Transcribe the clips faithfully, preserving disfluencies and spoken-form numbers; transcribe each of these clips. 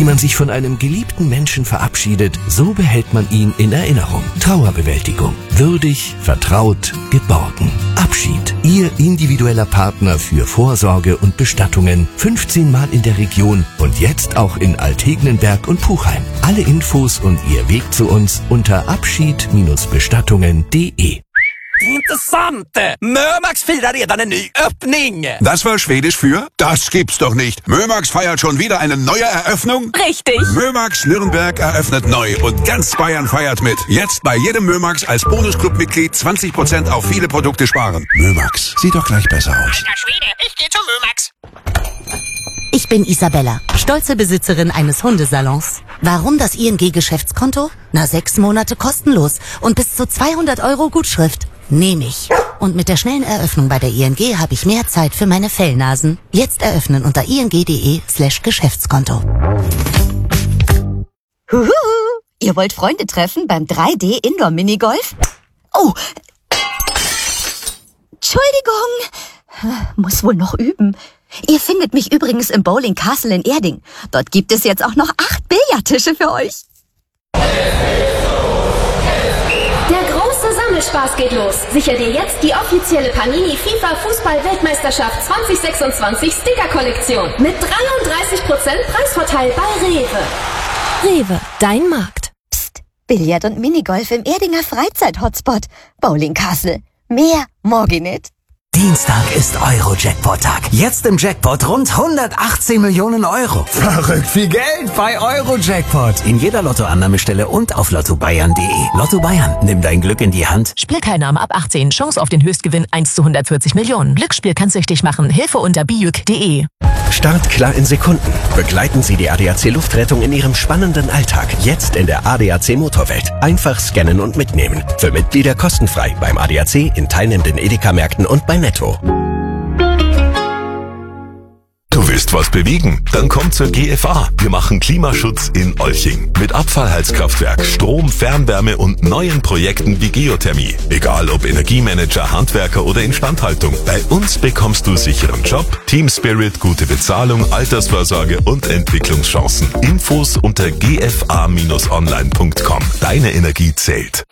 Wie man sich von einem geliebten Menschen verabschiedet, so behält man ihn in Erinnerung. Trauerbewältigung. Würdig, vertraut, geborgen. Abschied. Ihr individueller Partner für Vorsorge und Bestattungen. fünfzehn Mal in der Region und jetzt auch in Altegnenberg und Puchheim. Alle Infos und Ihr Weg zu uns unter abschied bestattungen punkt de. Intressant! Mömax firar redan en ny öppning! Das war Schwedisch für? Das gibt's doch nicht. Mömax feiert schon wieder eine neue Eröffnung? Richtig! Mömax Nürnberg eröffnet neu und ganz Bayern feiert mit. Jetzt bei jedem Mömax als Bonusclub-Mitglied zwanzig Prozent auf viele Produkte sparen. Mömax, sieht doch gleich besser aus. Alter Schwede, ich geh zu Mömax! Ich bin Isabella, stolze Besitzerin eines Hundesalons. Warum das I N G-Geschäftskonto? Na, sechs Monate kostenlos und bis zu zweihundert Euro Gutschrift. Nehme ich. Und mit der schnellen Eröffnung bei der I N G habe ich mehr Zeit für meine Fellnasen. Jetzt eröffnen unter ing.de slash Geschäftskonto. Huhu, ihr wollt Freunde treffen beim drei D Indoor Minigolf? Oh, Entschuldigung, muss wohl noch üben. Ihr findet mich übrigens im Bowling Castle in Erding. Dort gibt es jetzt auch noch acht Billardtische für euch. Der große Sammelspaß geht los. Sicher dir jetzt die offizielle Panini FIFA Fußball-Weltmeisterschaft zwanzig sechsundzwanzig Sticker-Kollektion mit dreiunddreißig Prozent Preisvorteil bei Rewe. Rewe, dein Markt. Psst, Billard und Minigolf im Erdinger Freizeit-Hotspot. Bowling Castle. Mehr morgen nicht. Dienstag ist Euro-Jackpot-Tag. Jetzt im Jackpot rund hundertachtzehn Millionen Euro. Verrückt viel Geld bei Euro-Jackpot. In jeder Lottoannahmestelle und auf lotto bayern punkt de. Lotto Bayern, nimm dein Glück in die Hand. Spielteilnahme ab achtzehn. Chance auf den Höchstgewinn eins zu hundertvierzig Millionen. Glücksspiel kann süchtig machen. Hilfe unter bijuk punkt de. Start klar in Sekunden. Begleiten Sie die A D A C Luftrettung in Ihrem spannenden Alltag. Jetzt in der A D A C Motorwelt. Einfach scannen und mitnehmen. Für Mitglieder kostenfrei beim A D A C in teilnehmenden Edeka-Märkten und bei Netto. Du willst was bewegen? Dann komm zur G F A. Wir machen Klimaschutz in Olching. Mit Abfallheizkraftwerk, Strom, Fernwärme und neuen Projekten wie Geothermie. Egal ob Energiemanager, Handwerker oder Instandhaltung. Bei uns bekommst du sicheren Job, Team Spirit, gute Bezahlung, Altersvorsorge und Entwicklungschancen. Infos unter g f a Bindestrich online punkt com. Deine Energie zählt.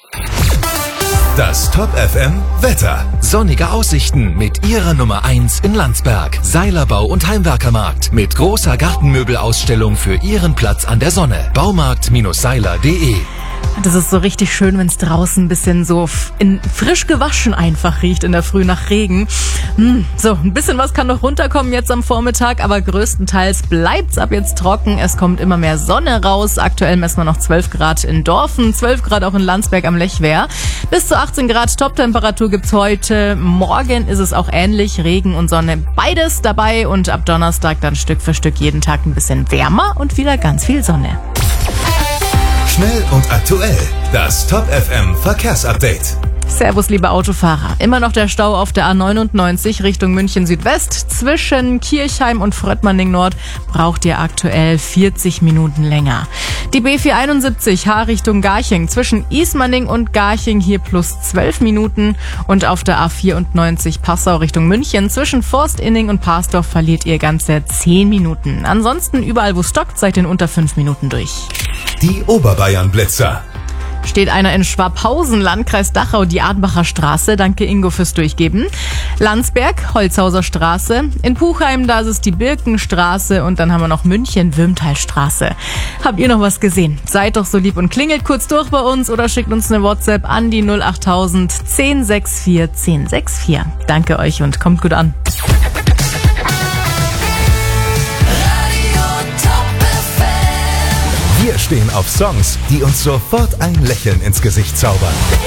Das Top F M Wetter. Sonnige Aussichten mit ihrer Nummer eins in Landsberg. Seilerbau und Heimwerkermarkt mit großer Gartenmöbelausstellung für Ihren Platz an der Sonne. Baumarkt Seiler punkt de. Das ist so richtig schön, wenn es draußen ein bisschen so in frisch gewaschen einfach riecht in der Früh nach Regen. Hm, so, ein bisschen was kann noch runterkommen jetzt am Vormittag, aber größtenteils bleibt's ab jetzt trocken. Es kommt immer mehr Sonne raus. Aktuell messen wir noch zwölf Grad in Dorfen, zwölf Grad auch in Landsberg am Lechwehr. Bis zu achtzehn Grad Toptemperatur gibt's heute. Morgen ist es auch ähnlich, Regen und Sonne, beides dabei. Und ab Donnerstag dann Stück für Stück jeden Tag ein bisschen wärmer und wieder ganz viel Sonne. Schnell und aktuell. Das Top F M Verkehrsupdate. Servus, liebe Autofahrer. Immer noch der Stau auf der A neunundneunzig Richtung München Südwest. Zwischen Kirchheim und Fröttmanning Nord braucht ihr aktuell vierzig Minuten länger. Die B vierhunderteinundsiebzig H Richtung Garching. Zwischen Ismaning und Garching hier plus zwölf Minuten. Und auf der A vierundneunzig Passau Richtung München. Zwischen Forstinning und Parsdorf verliert ihr ganze zehn Minuten. Ansonsten überall, wo es stockt, seid ihr in unter fünf Minuten durch. Die Oberbayern-Blitzer. Steht einer in Schwabhausen, Landkreis Dachau, die Adenbacher Straße. Danke Ingo fürs Durchgeben. Landsberg, Holzhauser Straße. In Puchheim, da ist es die Birkenstraße. Und dann haben wir noch München, Würmtalstraße. Habt ihr noch was gesehen? Seid doch so lieb und klingelt kurz durch bei uns oder schickt uns eine WhatsApp an die null achttausend zehn sechs vier zehn sechs vier. Danke euch und kommt gut an. Wir stehen auf Songs, die uns sofort ein Lächeln ins Gesicht zaubern.